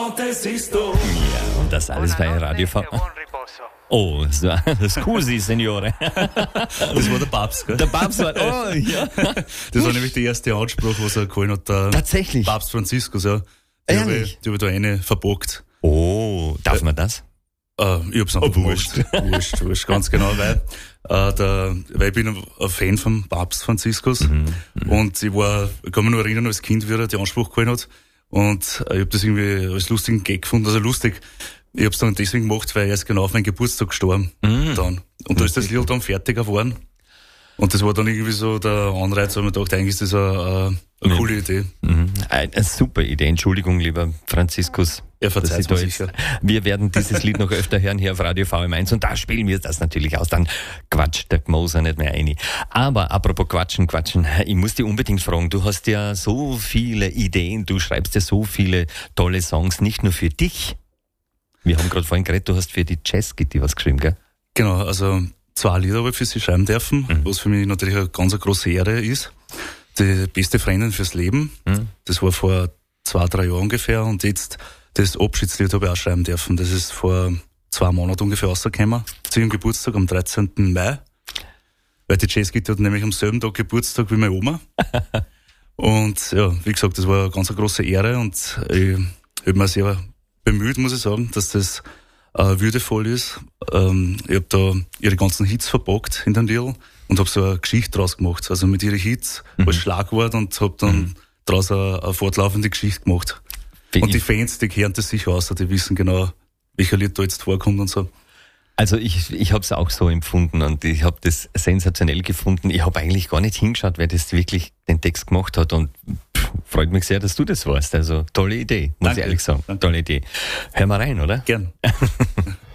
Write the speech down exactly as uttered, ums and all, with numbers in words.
Ja, und das alles bei Radio V. Oh, scusi, Signore. Das war der Papst, gell? Der Papst war, oh, ja. Das war nämlich der erste Anspruch, was er geholt hat, der Tatsächlich? Papst Franziskus, ja. Die habe ich, die hab ich da eine verbockt. Oh, darf man das? Äh, ich hab's noch Oh, wurscht. wurscht, wurscht, ganz genau, weil, äh, der, weil ich bin ein Fan vom Papst Franziskus. Mhm, und ich war, ich kann mich nur erinnern, als Kind, wie er den Anspruch geholt hat. Und äh, ich habe das irgendwie als lustigen Gag gefunden, also lustig. Ich hab's dann deswegen gemacht, weil er ist genau auf meinen Geburtstag gestorben. Mhm. Dann. Und da ist das Lied dann fertig geworden. Und das war dann irgendwie so der Anreiz, weil man dachte, eigentlich ist das eine, eine coole Idee. Mhm. Eine super Idee. Entschuldigung, lieber Franziskus. Er verzeiht mir sicher. Wir werden dieses Lied noch öfter hören hier auf Radio V M eins und da spielen wir das natürlich aus. Dann quatscht der Moser nicht mehr rein. Aber apropos Quatschen, Quatschen, ich muss dich unbedingt fragen, du hast ja so viele Ideen, du schreibst ja so viele tolle Songs, nicht nur für dich. Wir haben gerade vorhin geredet, du hast für die Jazzgitti was geschrieben, gell? Genau, also zwei Lieder habe ich für sie schreiben dürfen, mhm. was für mich natürlich eine ganz große Ehre ist. Die beste Freundin fürs Leben, mhm. das war vor zwei, drei Jahren ungefähr und jetzt das Abschiedslied habe ich auch schreiben dürfen. Das ist vor zwei Monaten ungefähr rausgekommen, zu ihrem Geburtstag am dreizehnten Mai. Weil die Jazzgitti hat nämlich am selben Tag Geburtstag wie meine Oma. Und ja, wie gesagt, das war eine ganz große Ehre und ich habe mir sehr bemüht, muss ich sagen, dass das äh, würdevoll ist. Ähm, ich habe da ihre ganzen Hits verpackt in den Lied und habe so eine Geschichte draus gemacht. Also mit ihren Hits mhm. als Schlagwort und habe dann mhm. daraus eine, eine fortlaufende Geschichte gemacht. Bin und die Fans, die kehren das sicher aus, die wissen genau, welcher Lied da jetzt vorkommt und so. Also ich, ich habe es auch so empfunden und ich habe das sensationell gefunden. Ich habe eigentlich gar nicht hingeschaut, wer das wirklich den Text gemacht hat und pff, freut mich sehr, dass du das warst. Also tolle Idee, muss Danke. ich ehrlich sagen. Danke. Tolle Idee. Hör mal rein, oder? Gern.